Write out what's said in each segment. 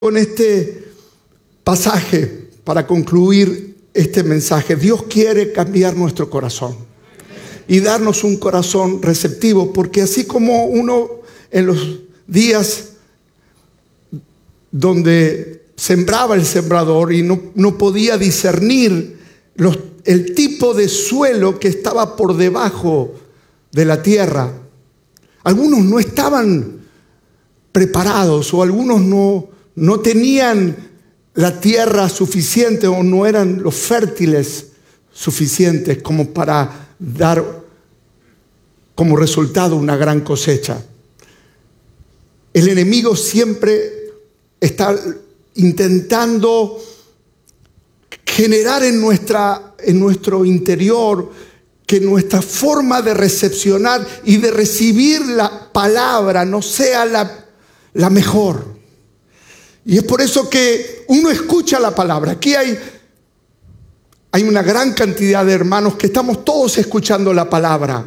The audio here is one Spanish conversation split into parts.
con este pasaje para concluir este mensaje. Dios quiere cambiar nuestro corazón y darnos un corazón receptivo, porque así como uno en los días donde sembraba el sembrador y no podía discernir el tipo de suelo que estaba por debajo de la tierra, algunos no estaban preparados o algunos no tenían la tierra suficiente o no eran los fértiles suficientes como para dar como resultado una gran cosecha. El enemigo siempre está intentando generar en nuestro interior que nuestra forma de recepcionar y de recibir la palabra no sea la mejor. Y es por eso que uno escucha la palabra. Aquí hay una gran cantidad de hermanos que estamos todos escuchando la palabra.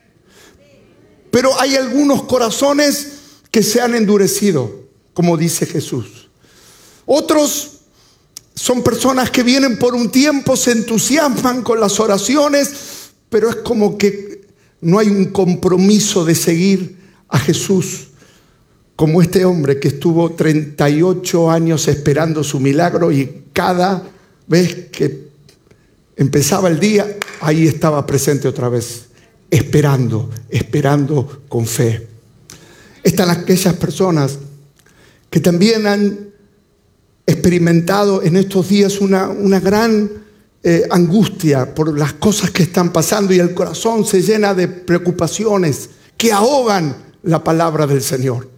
Pero hay algunos corazones que se han endurecido, como dice Jesús. Otros son personas que vienen por un tiempo, se entusiasman con las oraciones, pero es como que no hay un compromiso de seguir a Jesús. Como este hombre que estuvo 38 años esperando su milagro y cada vez que empezaba el día, ahí estaba presente otra vez, esperando con fe. Están aquellas personas que también han experimentado en estos días una gran angustia por las cosas que están pasando y el corazón se llena de preocupaciones que ahogan la palabra del Señor.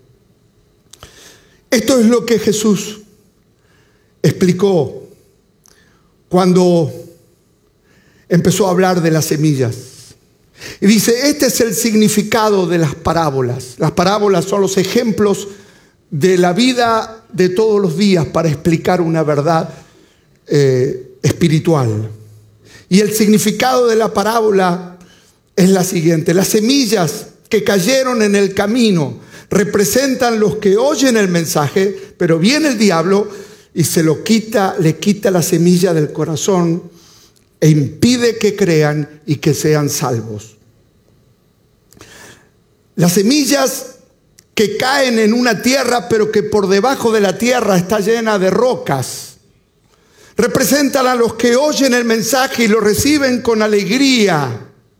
Esto es lo que Jesús explicó cuando empezó a hablar de las semillas. Y dice, este es el significado de las parábolas. Las parábolas son los ejemplos de la vida de todos los días para explicar una verdad espiritual. Y el significado de la parábola es la siguiente: las semillas que cayeron en el camino representan los que oyen el mensaje, pero viene el diablo y le quita la semilla del corazón e impide que crean y que sean salvos. Las semillas que caen en una tierra, pero que por debajo de la tierra está llena de rocas, representan a los que oyen el mensaje y lo reciben con alegría.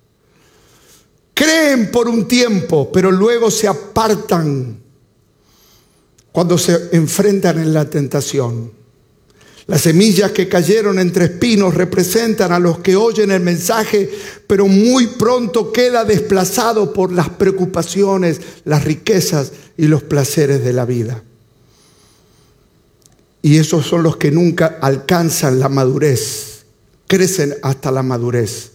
Creen por un tiempo, pero luego se apartan cuando se enfrentan en la tentación. Las semillas que cayeron entre espinos representan a los que oyen el mensaje, pero muy pronto queda desplazado por las preocupaciones, las riquezas y los placeres de la vida. Y esos son los que nunca alcanzan la madurez, crecen hasta la madurez.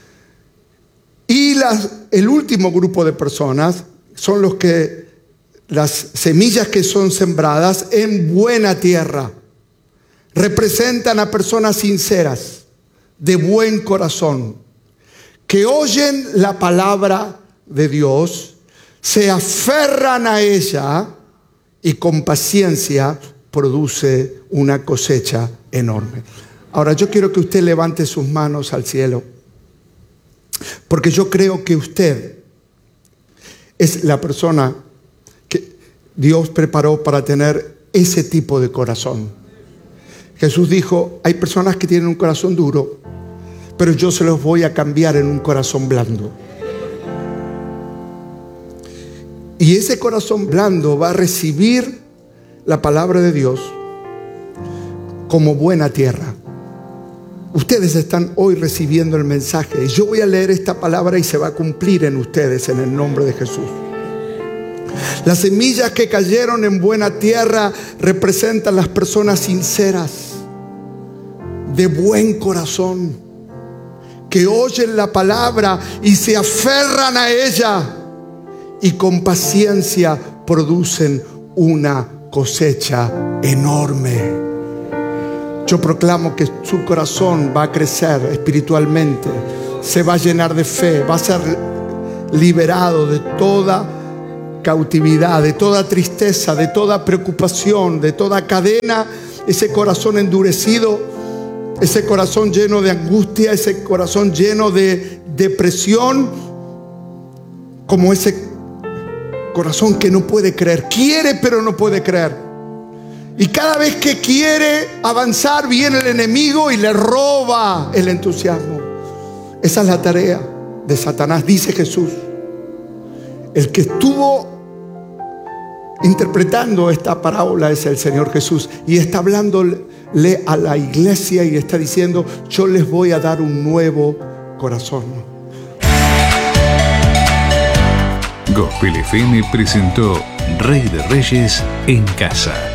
Y el último grupo de personas son las semillas que son sembradas en buena tierra. Representan a personas sinceras, de buen corazón, que oyen la palabra de Dios, se aferran a ella y con paciencia produce una cosecha enorme. Ahora yo quiero que usted levante sus manos al cielo, porque yo creo que usted es la persona que Dios preparó para tener ese tipo de corazón. Jesús dijo, hay personas que tienen un corazón duro, pero yo se los voy a cambiar en un corazón blando. Y ese corazón blando va a recibir la palabra de Dios como buena tierra. Ustedes están hoy recibiendo el mensaje. Yo voy a leer esta palabra y se va a cumplir en ustedes en el nombre de Jesús. Las semillas que cayeron en buena tierra representan las personas sinceras, de buen corazón, que oyen la palabra y se aferran a ella y con paciencia producen una cosecha enorme. Yo proclamo que su corazón va a crecer espiritualmente, se va a llenar de fe, va a ser liberado de toda cautividad, de toda tristeza, de toda preocupación, de toda cadena, ese corazón endurecido, ese corazón lleno de angustia, ese corazón lleno de depresión, como ese corazón que no puede creer, quiere pero no puede creer. Y cada vez que quiere avanzar viene el enemigo y le roba el entusiasmo. Esa es la tarea de Satanás, dice Jesús. El que estuvo interpretando esta parábola es el Señor Jesús, y está hablándole a la iglesia y está diciendo: yo les voy a dar un nuevo corazón. Gospel FM presentó Rey de Reyes en Casa.